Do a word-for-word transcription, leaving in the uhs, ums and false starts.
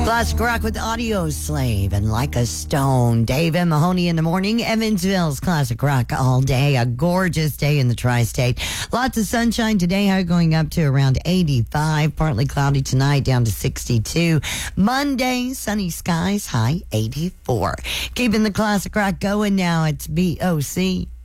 Classic rock with Audio Slave and Like a Stone. Dave and Mahoney in the morning. Evansville's classic rock all day. A gorgeous day in the tri-state. Lots of sunshine today. High going up to around eighty-five. Partly cloudy tonight, down to sixty-two. Monday, sunny skies, high eighty-four. Keeping the classic rock going now. It's B O C.